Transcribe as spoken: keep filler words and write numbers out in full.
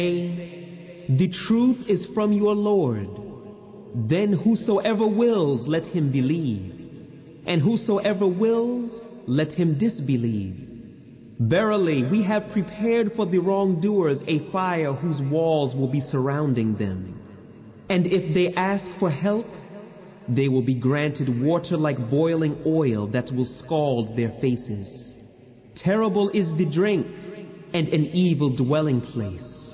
The truth is from your Lord. Then whosoever wills, let him believe, and whosoever wills, let him disbelieve. Verily, we have prepared for the wrongdoers a fire whose walls will be surrounding them. And if they ask for help, they will be granted water like boiling oil that will scald their faces. Terrible is the drink, and an evil dwelling place.